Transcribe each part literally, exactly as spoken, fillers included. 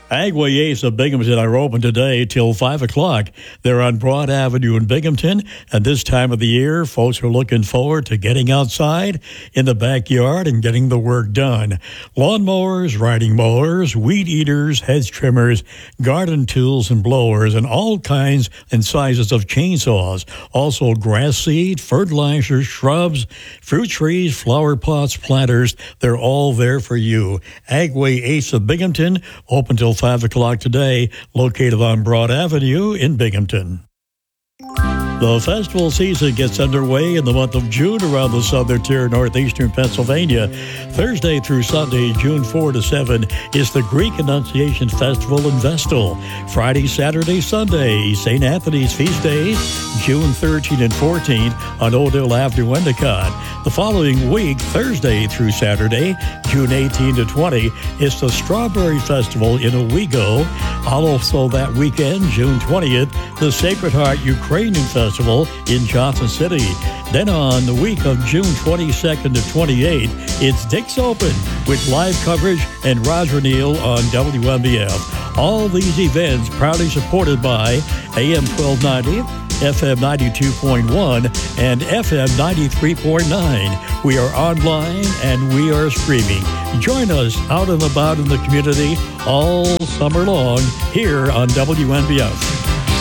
Agway Ace of Binghamton are open today till five o'clock. They're on Broad Avenue in Binghamton, and this time of the year, folks are looking forward to getting outside in the backyard and getting the work done. Lawnmowers, riding mowers, weed eaters, hedge trimmers, garden tools and blowers, and all kinds and sizes of chainsaws. Also grass seed, fertilizers, shrubs, fruit trees, flower pots, planters. They're all there for you. Agway Ace of Binghamton, open till five o'clock today, located on Broad Avenue in Binghamton. The festival season gets underway in the month of June around the southern tier of northeastern Pennsylvania. Thursday through Sunday, June fourth to seventh, is the Greek Annunciation Festival in Vestal. Friday, Saturday, Sunday, Saint Anthony's Feast Days, June thirteenth and fourteenth on Odell Avenue, Endicott. The following week, Thursday through Saturday, June eighteenth to twentieth, is the Strawberry Festival in Owego. Also that weekend, June twentieth, the Sacred Heart Ukrainian Festival in Johnson City. Then on the week of June twenty-second to twenty-eighth, it's Dick's Open with live coverage and Roger Neal on W M B F. All these events proudly supported by A M twelve ninety, F M ninety-two point one, and F M ninety-three point nine. We are online and we are streaming. Join us out and about in the community all summer long here on W M B F.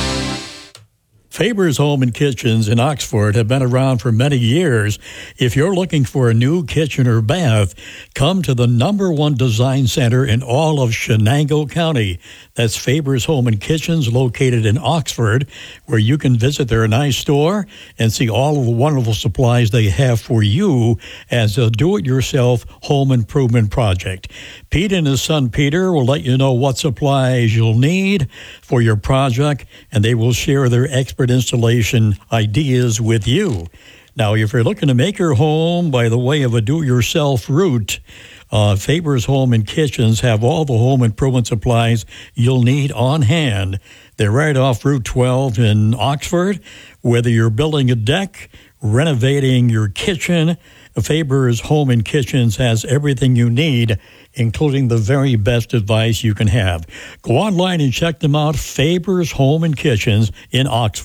Faber's Home and Kitchens in Oxford have been around for many years. If you're looking for a new kitchen or bath, come to the number one design center in all of Shenango County. That's Faber's Home and Kitchens, located in Oxford, where you can visit their nice store and see all of the wonderful supplies they have for you as a do-it-yourself home improvement project. Pete and his son Peter will let you know what supplies you'll need for your project, and they will share their expert installation ideas with you. Now, if you're looking to make your home by the way of a do-it-yourself route, uh, Faber's Home and Kitchens have all the home improvement supplies you'll need on hand. They're right off Route twelve in Oxford. Whether you're building a deck, renovating your kitchen, Faber's Home and Kitchens has everything you need, including the very best advice you can have. Go online and check them out, Faber's Home and Kitchens in Oxford.